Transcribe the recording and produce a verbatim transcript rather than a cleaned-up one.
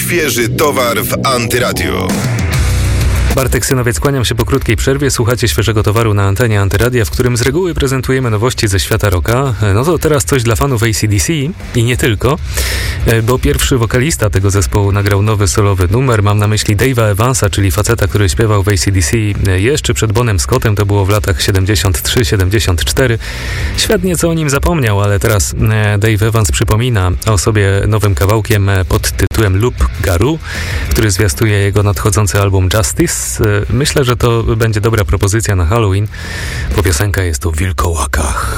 Świeży towar w Antyradio. Bartek Synowiec, kłaniam się po krótkiej przerwie. Słuchacie Świeżego Towaru na antenie Antyradia, w którym z reguły prezentujemy nowości ze świata rocka. No to teraz coś dla fanów A C D C i nie tylko, bo pierwszy wokalista tego zespołu nagrał nowy solowy numer. Mam na myśli Dave'a Evansa, czyli faceta, który śpiewał w A C D C jeszcze przed Bonem Scottem. To było w latach siedemdziesiąt trzy siedemdziesiąt cztery. Świat nieco o nim zapomniał, ale teraz Dave Evans przypomina o sobie nowym kawałkiem pod tytułem Loup Garou, który zwiastuje jego nadchodzący album Justice. Myślę, że to będzie dobra propozycja na Halloween, bo piosenka jest o wilkołakach.